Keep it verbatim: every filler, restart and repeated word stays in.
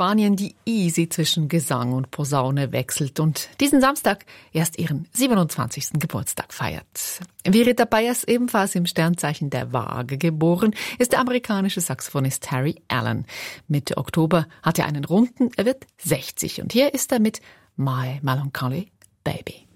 Spanien, die easy zwischen Gesang und Posaune wechselt und diesen Samstag erst ihren siebenundzwanzigsten Geburtstag feiert. Wie Rita Bayers, ebenfalls im Sternzeichen der Waage geboren, ist der amerikanische Saxophonist Harry Allen. Mitte Oktober hat er einen Runden, er wird sechzig und hier ist er mit My Melancholy Baby.